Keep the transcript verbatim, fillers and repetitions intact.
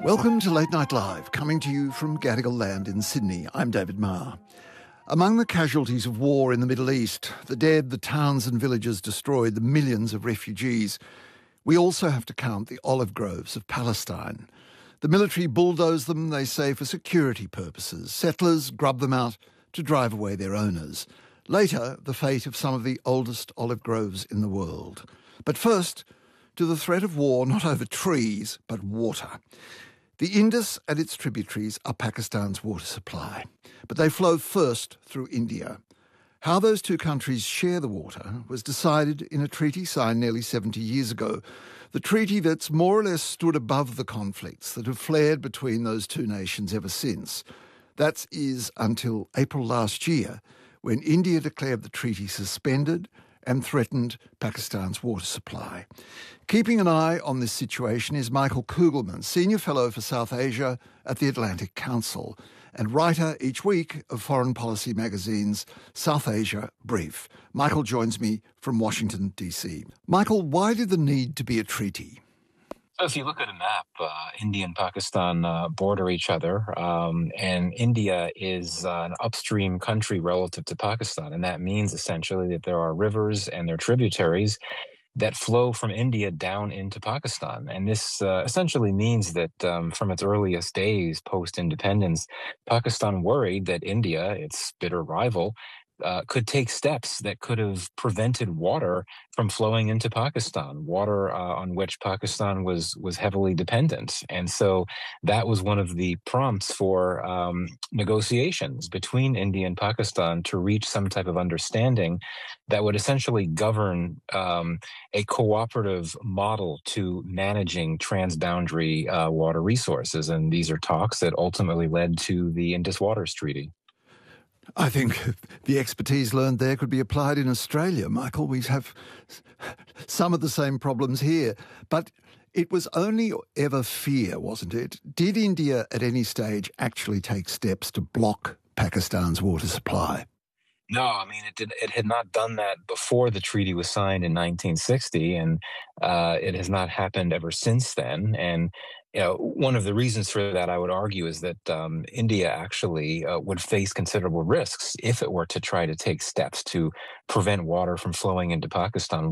Welcome to Late Night Live, coming to you from Gadigal Land in Sydney. I'm David Marr. Among the casualties of war in the Middle East, the dead, the towns and villages destroyed, the millions of refugees, we also have to count the olive groves of Palestine. The military bulldoze them, they say, for security purposes. Settlers grub them out to drive away their owners. Later, the fate of some of the oldest olive groves in the world. But first, to the threat of war not over trees, but water. The Indus and its tributaries are Pakistan's water supply, but they flow first through India. How those two countries share the water was decided in a treaty signed nearly seventy years ago, the treaty that's more or less stood above the conflicts that have flared between those two nations ever since. That is until April last year, when India declared the treaty suspended and threatened Pakistan's water supply. Keeping an eye on this situation is Michael Kugelman, Senior Fellow for South Asia at the Atlantic Council and writer each week of Foreign Policy magazine's South Asia Brief. Michael joins me from Washington, D C. Michael, why did there need to be a treaty? So if you look at a map, uh, India and Pakistan uh, border each other, um, and India is uh, an upstream country relative to Pakistan. And that means essentially that there are rivers and their tributaries that flow from India down into Pakistan. And this uh, essentially means that um, from its earliest days post-independence, Pakistan worried that India, its bitter rival, Uh, could take steps that could have prevented water from flowing into Pakistan, water uh, on which Pakistan was was heavily dependent. And so that was one of the prompts for um, negotiations between India and Pakistan to reach some type of understanding that would essentially govern um, a cooperative model to managing transboundary uh, water resources. And these are talks that ultimately led to the Indus Waters Treaty. I think the expertise learned there could be applied in Australia, Michael. We have some of the same problems here. But it was only ever fear, wasn't it? Did India at any stage actually take steps to block Pakistan's water supply? No, I mean, it did. It had not done that before the treaty was signed in nineteen sixty, and uh, it has not happened ever since then. And you know, one of the reasons for that, I would argue, is that um, India actually uh, would face considerable risks if it were to try to take steps to prevent water from flowing into Pakistan.